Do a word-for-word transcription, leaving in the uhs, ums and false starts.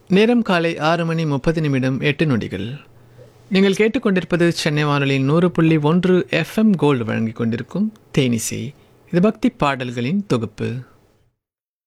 நேரம் காலை ஆறு மணி முப்பது நிமிடம் எட்டு நொடிகள். நீங்கள் கேட்டுக்கொண்டிருப்பது சென்னை வானொலியின் நூறு புள்ளி ஒன்று எஃப்எம் கோல்டு வழங்கிக் கொண்டிருக்கும் தேனிசை. இது பக்தி பாடல்களின் தொகுப்பு.